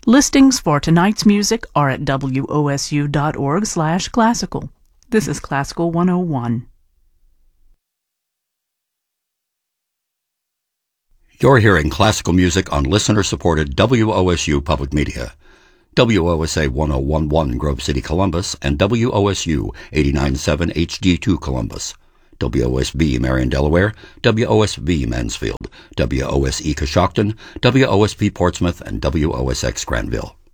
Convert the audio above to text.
Listings for tonight's music are at wosu.org/classical. This is Classical 101. You're hearing classical music on listener-supported WOSU Public Media. WOSA 1011 Grove City, Columbus, and WOSU 89.7 HD2 Columbus. WOSB Marion, Delaware, WOSB Mansfield, WOSE Coshocton, WOSP Portsmouth, and WOSX Granville.